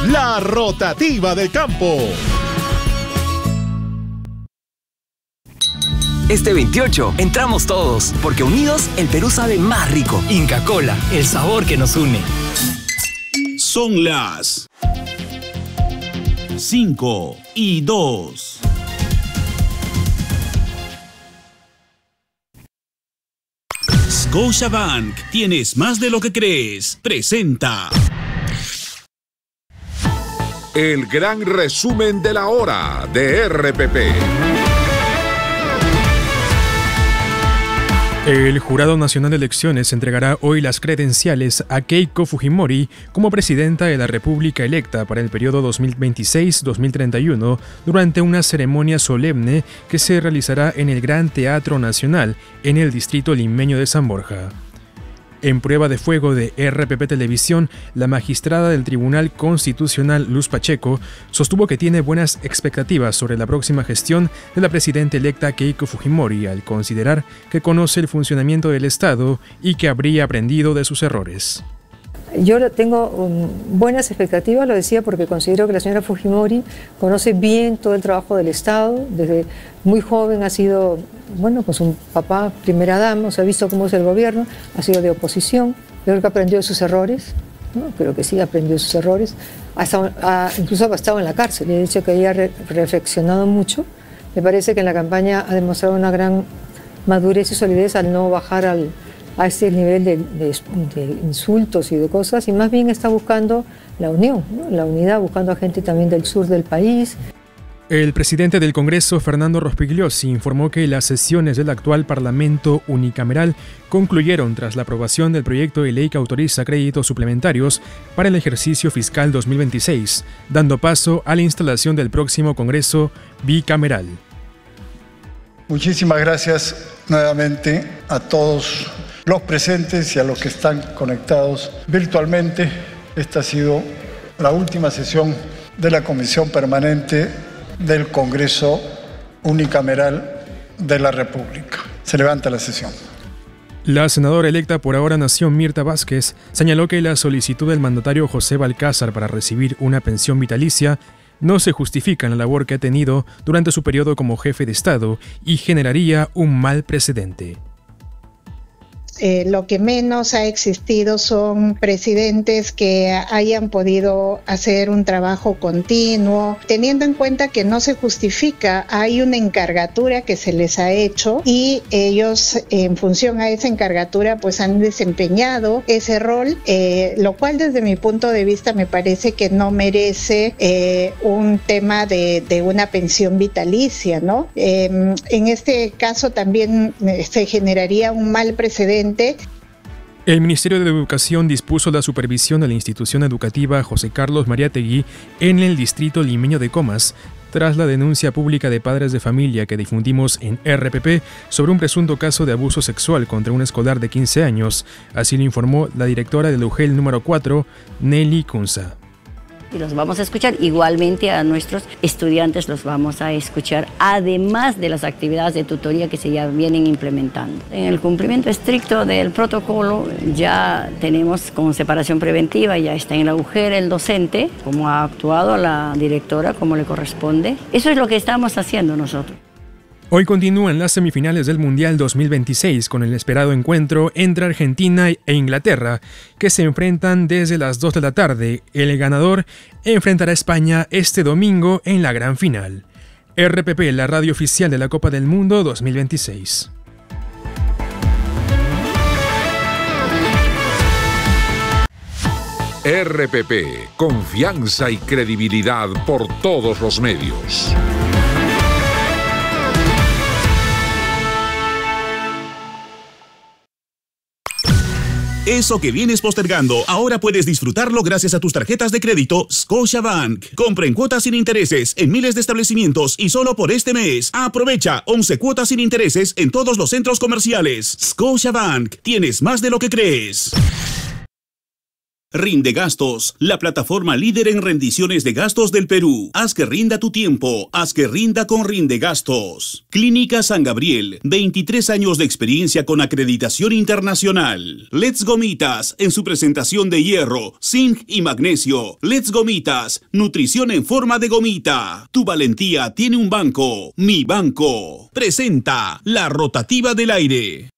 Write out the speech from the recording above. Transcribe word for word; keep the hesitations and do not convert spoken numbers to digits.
La rotativa del campo. Este veintiocho entramos todos, porque unidos el Perú sabe más rico. Inca Kola, el sabor que nos une. Son las cinco y dos. Scotiabank, tienes más de lo que crees. Presenta el gran resumen de la hora de R P P. El Jurado Nacional de Elecciones entregará hoy las credenciales a Keiko Fujimori como presidenta de la República electa para el periodo dos mil veintiséis a dos mil treinta y uno durante una ceremonia solemne que se realizará en el Gran Teatro Nacional en el distrito limeño de San Borja. En prueba de fuego de R P P Televisión, la magistrada del Tribunal Constitucional Luz Pacheco sostuvo que tiene buenas expectativas sobre la próxima gestión de la presidenta electa Keiko Fujimori, al considerar que conoce el funcionamiento del Estado y que habría aprendido de sus errores. Yo tengo um, buenas expectativas, lo decía porque considero que la señora Fujimori conoce bien todo el trabajo del Estado. Desde muy joven ha sido, bueno, pues un papá, primera dama, o sea, ha visto cómo es el gobierno, ha sido de oposición, creo que aprendió de sus errores, ¿no? Creo que sí, aprendió de sus errores, ha estado, ha, incluso ha estado en la cárcel, le he dicho que ella ha re, reflexionado mucho. Me parece que en la campaña ha demostrado una gran madurez y solidez al no bajar al a este nivel de, de, de insultos y de cosas, y más bien está buscando la unión, ¿no? La unidad, buscando a gente también del sur del país. El presidente del Congreso, Fernando Rospigliosi, informó que las sesiones del actual Parlamento unicameral concluyeron tras la aprobación del proyecto de ley que autoriza créditos suplementarios para el ejercicio fiscal dos mil veintiséis, dando paso a la instalación del próximo Congreso bicameral. Muchísimas gracias nuevamente a todos los presentes y a los que están conectados virtualmente. Esta ha sido la última sesión de la Comisión Permanente del Congreso Unicameral de la República. Se levanta la sesión. La senadora electa por ahora Nación, Mirta Vázquez, señaló que la solicitud del mandatario José Balcázar para recibir una pensión vitalicia no se justifica en la labor que ha tenido durante su periodo como jefe de Estado y generaría un mal precedente. Eh, lo que menos ha existido son presidentes que hayan podido hacer un trabajo continuo, teniendo en cuenta que no se justifica, hay una encargatura que se les ha hecho y ellos en función a esa encargatura pues han desempeñado ese rol, eh, lo cual desde mi punto de vista me parece que no merece eh, un tema de, de una pensión vitalicia, ¿no? Eh, en este caso también se generaría un mal precedente. El Ministerio de Educación dispuso la supervisión de la institución educativa José Carlos Mariátegui en el distrito limeño de Comas, tras la denuncia pública de padres de familia que difundimos en R P P sobre un presunto caso de abuso sexual contra un escolar de quince años. Así lo informó la directora del U G E L número cuatro, Nelly Kunza. Y los vamos a escuchar, igualmente a nuestros estudiantes los vamos a escuchar, además de las actividades de tutoría que se ya vienen implementando. En el cumplimiento estricto del protocolo ya tenemos con separación preventiva, ya está en la G E L el docente, como ha actuado la directora, como le corresponde. Eso es lo que estamos haciendo nosotros. Hoy continúan las semifinales del Mundial dos mil veintiséis con el esperado encuentro entre Argentina e Inglaterra, que se enfrentan desde las dos de la tarde. El ganador enfrentará a España este domingo en la gran final. R P P, la radio oficial de la Copa del Mundo dos mil veintiséis. R P P, confianza y credibilidad por todos los medios. Eso que vienes postergando, ahora puedes disfrutarlo gracias a tus tarjetas de crédito Scotiabank. Compra en cuotas sin intereses en miles de establecimientos y solo por este mes. Aprovecha once cuotas sin intereses en todos los centros comerciales. Scotiabank, tienes más de lo que crees. Rinde Gastos, la plataforma líder en rendiciones de gastos del Perú. Haz que rinda tu tiempo, haz que rinda con Rinde Gastos. Clínica San Gabriel, veintitrés años de experiencia con acreditación internacional. Let's Gomitas, en su presentación de hierro, zinc y magnesio. Let's Gomitas, nutrición en forma de gomita. Tu valentía tiene un banco, Mi Banco. Presenta la rotativa del aire.